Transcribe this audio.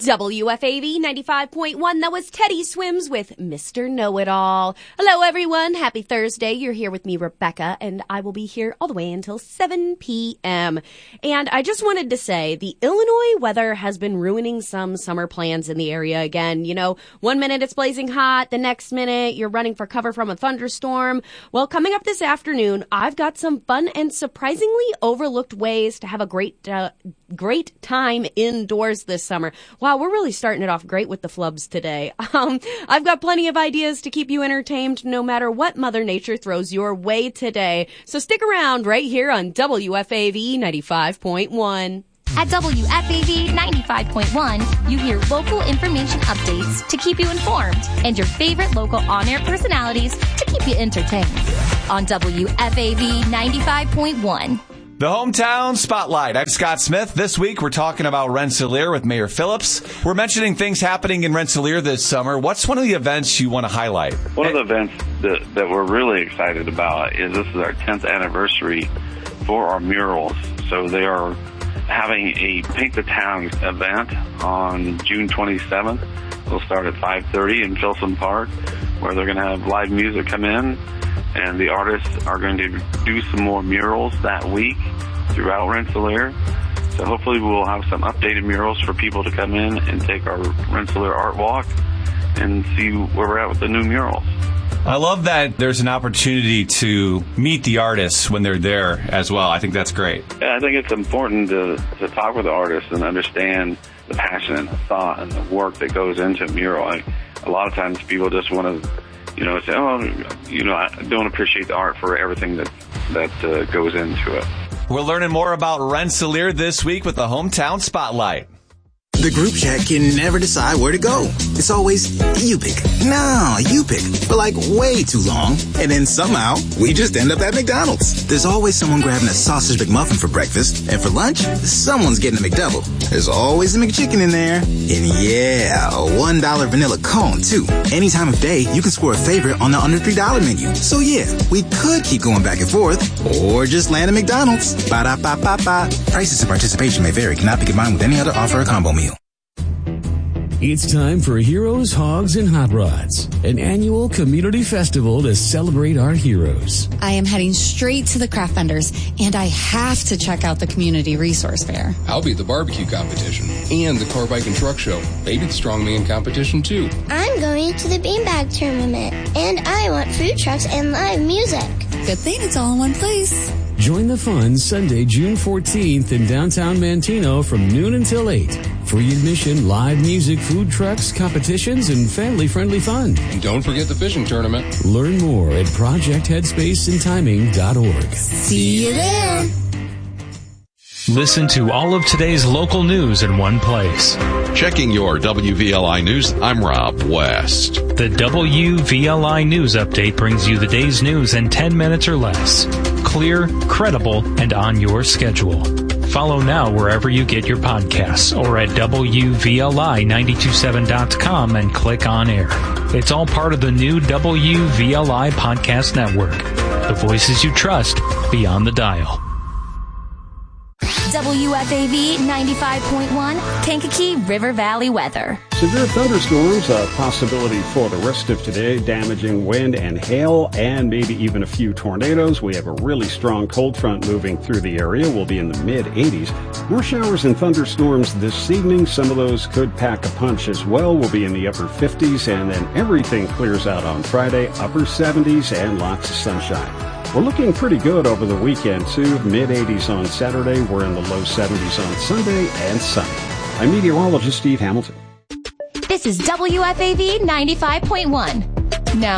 WFAV 95.1, that was Teddy Swims with Mr. Know-It-All. Hello, everyone. Happy Thursday. You're here with me, Rebecca, and I will be here all the way until 7 p.m. And I just wanted to say, the Illinois weather has been ruining some summer plans in the area again. You know, 1 minute it's blazing hot, the next minute you're running for cover from a thunderstorm. Well, coming up this afternoon, I've got some fun and surprisingly overlooked ways to have a great time indoors this summer. Wow, we're really starting it off great with the flubs today. I've got plenty of ideas to keep you entertained no matter what Mother Nature throws your way today. So stick around right here on WFAV 95.1. At WFAV 95.1, you hear local information updates to keep you informed and your favorite local on-air personalities to keep you entertained. On WFAV 95.1. The Hometown Spotlight. I'm Scott Smith. This week, we're talking about Rensselaer with Mayor Phillips. We're mentioning things happening in Rensselaer this summer. What's one of the events you want to highlight? One of the events that we're really excited about is this is our 10th anniversary for our murals. So they are having a Paint the Town event on June 27th. It'll start at 5:30 in Filson Park, where they're going to have live music come in. And the artists are going to do some more murals that week throughout Rensselaer. So hopefully we'll have some updated murals for people to come in and take our Rensselaer Art Walk and see where we're at with the new murals. I love that there's an opportunity to meet the artists when they're there as well. I think that's great. Yeah, I think it's important to talk with the artists and understand the passion and the thought and the work that goes into a mural. A lot of times people just want to say, I don't appreciate the art for everything that goes into it. We're learning more about Rensselaer this week with the Hometown Spotlight. The group chat can never decide where to go. It's always, you pick. No, you pick. For like way too long. And then somehow, we just end up at McDonald's. There's always someone grabbing a sausage McMuffin for breakfast. And for lunch, someone's getting a McDouble. There's always a McChicken in there. And yeah, a $1 vanilla cone, too. Any time of day, you can score a favorite on the under $3 menu. So yeah, we could keep going back and forth. Or just land at McDonald's. Ba-da-ba-ba-ba. Prices and participation may vary. Cannot be combined with any other offer or combo meal. It's time for Heroes, Hogs, and Hot Rods, an annual community festival to celebrate our heroes. I am heading straight to the craft vendors, and I have to check out the community resource fair. I'll be at the barbecue competition and the car, bike, and truck show. Maybe the strongman competition, too. I'm going to the beanbag tournament, and I want food trucks and live music. Good thing it's all in one place. Join the fun Sunday, June 14th in downtown Manteno from noon until 8. Free admission, live music, food trucks, competitions, and family-friendly fun. And don't forget the fishing tournament. Learn more at projectheadspaceandtiming.org. See you there. Listen to all of today's local news in one place. Checking your WVLI News, I'm Rob West. The WVLI News Update brings you the day's news in 10 minutes or less. Clear, credible, and on your schedule. Follow now wherever you get your podcasts or at WVLI927.com and click on air. It's all part of the new WVLI Podcast Network. The voices you trust beyond the dial. WFAV 95.1, Kankakee River Valley weather. Severe thunderstorms, a possibility for the rest of today, damaging wind and hail, and maybe even a few tornadoes. We have a really strong cold front moving through the area. We'll be in the mid-80s. More showers and thunderstorms this evening. Some of those could pack a punch as well. We'll be in the upper 50s, and then everything clears out on Friday, upper 70s, and lots of sunshine. We're looking pretty good over the weekend, too. Mid-80s on Saturday. We're in the low 70s on Sunday and sunny. I'm meteorologist Steve Hamilton. This is WFAV 95.1. Now